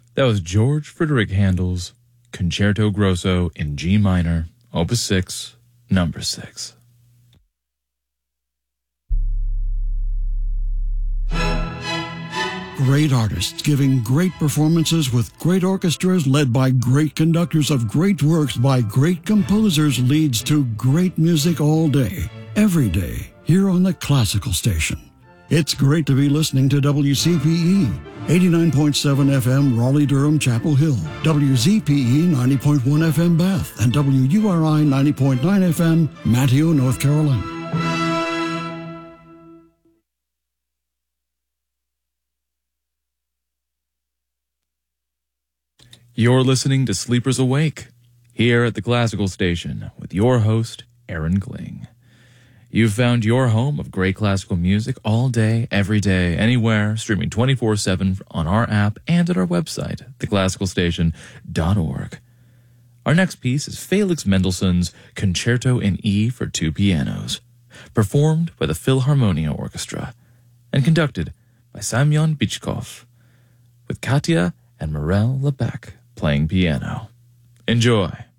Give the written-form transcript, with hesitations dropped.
That was George Frederick Handel's Concerto Grosso in G minor, Opus 6, number 6. Great artists giving great performances with great orchestras led by great conductors of great works by great composers leads to great music all day, every day, here on the Classical Station. It's great to be listening to WCPE, 89.7 FM Raleigh-Durham Chapel Hill, WZPE 90.1 FM Bath, and WURI 90.9 FM Manteo, North Carolina. You're listening to Sleepers Awake, here at the Classical Station, with your host, Aaron Kling. You've found your home of great classical music all day, every day, anywhere, streaming 24/7 on our app and at our website, theclassicalstation.org. Our next piece is Felix Mendelssohn's Concerto in E for two pianos, performed by the Philharmonia Orchestra and conducted by Semyon Bychkov, with Katya and Morel Lebec playing piano. Enjoy.